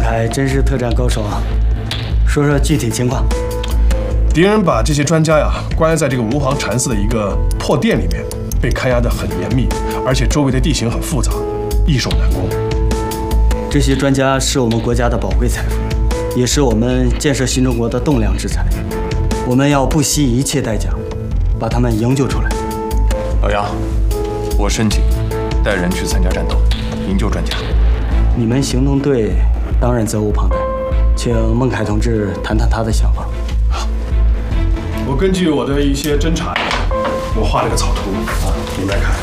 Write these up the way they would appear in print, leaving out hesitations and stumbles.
凯真是特战高手啊！说说具体情况。 敌人把这些专家呀关押在这个吾皇禅寺的一个破殿里面，被看押得很严密，而且周围的地形很复杂，易守难攻。 这些专家是我们国家的宝贵财富，也是我们建设新中国的栋梁之才。我们要不惜一切代价，把他们营救出来。 老杨，我申请带人去参加战斗，营救专家。 你们行动队当然责无旁贷，请孟凯同志谈谈他的想法。 我根据我的一些侦查，我画了个草图啊，你们来看。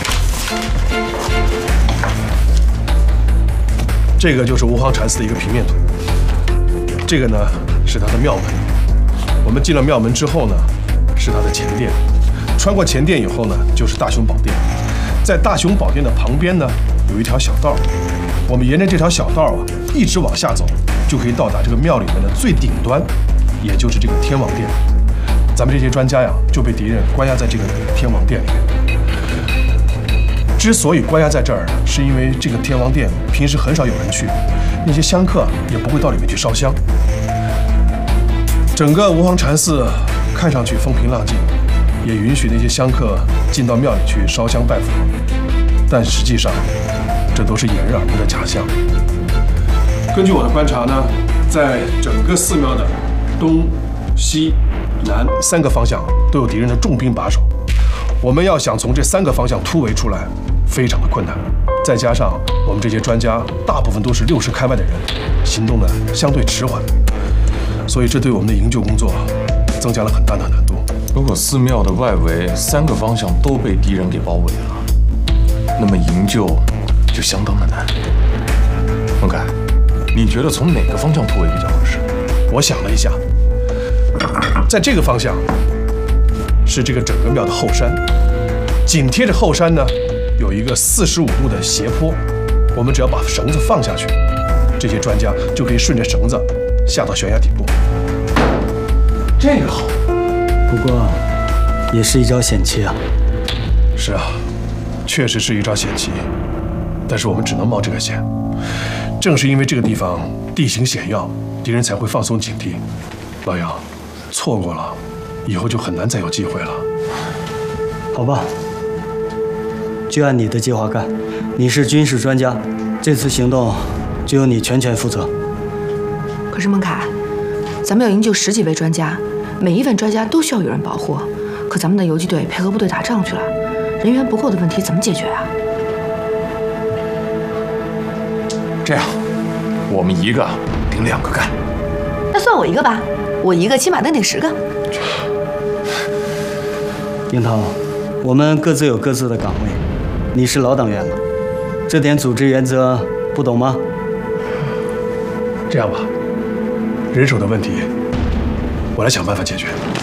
这个就是吾皇禅寺的一个平面图，这个呢是它的庙门。我们进了庙门之后呢，是它的前殿。穿过前殿以后呢，就是大雄宝殿。在大雄宝殿的旁边呢，有一条小道。我们沿着这条小道啊，一直往下走，就可以到达这个庙里面的最顶端，也就是这个天王殿。咱们这些专家呀，就被敌人关押在这个天王殿里面。之所以关押在这儿，是因为这个天王殿平时很少有人去，那些香客也不会到里面去烧香。整个吾皇禅寺看上去风平浪静，也允许那些香客进到庙里去烧香拜佛，但实际上，这都是掩人耳目的假象。根据我的观察呢，在整个寺庙的东、西、南3个方向都有敌人的重兵把守，我们要想从这3个方向突围出来，非常的困难。再加上我们这些专家大部分都是60开外的人，行动呢相对迟缓，所以这对我们的营救工作增加了很大的难度。 如果寺庙的外围3个方向都被敌人给包围了，那么营救就相当的难。孟凯，你觉得从哪个方向突围比较合适？ 我想了一下，在这个方向是这个整个庙的后山，紧贴着后山呢有一个45度的斜坡，我们只要把绳子放下去，这些专家就可以顺着绳子下到悬崖底部。这个好， 不过也是一招险棋啊。 是啊，确实是一招险棋，但是我们只能冒这个险。正是因为这个地方地形险要，敌人才会放松警惕。老杨，错过了，以后就很难再有机会了。 好吧，就按你的计划干。你是军事专家，这次行动就由你全权负责。 可是孟凯，咱们要营救10几位专家，每一位专家都需要有人保护。可咱们的游击队配合部队打仗去了，人员不够的问题怎么解决啊？ 这样，我们1个顶2个干。 那算我1个吧，我1个起码能顶10个。 樱桃，我们各自有各自的岗位，你是老党员了，这点组织原则不懂吗？ 这样吧，人手的问题，我来想办法解决。